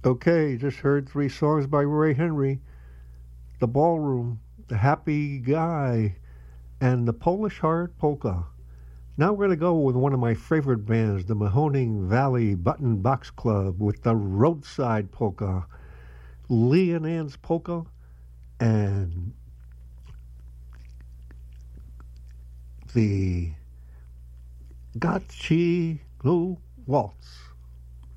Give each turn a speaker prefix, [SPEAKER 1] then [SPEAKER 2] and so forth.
[SPEAKER 1] Okay, just heard three songs by Ray Henry: The Ballroom, The Happy Guy, and The Polish Heart Polka. Now we're going to go with one of my favorite bands, the Mahoning Valley Button Box Club, with the Roadside Polka, Lee and Ann's Polka, and the Gotchi Waltz.